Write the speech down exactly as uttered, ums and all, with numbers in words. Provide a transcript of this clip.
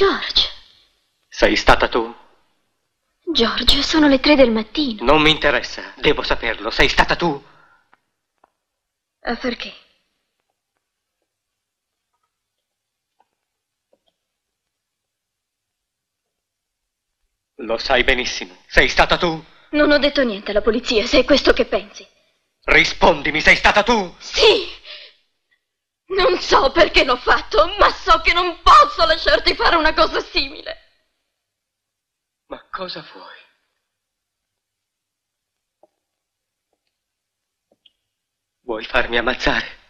George. Sei stata tu? George, sono le tre del mattino. Non mi interessa, devo saperlo. Sei stata tu? Ah, perché? Lo sai benissimo. Sei stata tu? Non ho detto niente alla polizia, se è questo che pensi. Rispondimi, sei stata tu? Sì! Non so perché l'ho fatto, ma so che non posso lasciarti fare una cosa simile. Ma cosa vuoi? Vuoi farmi ammazzare?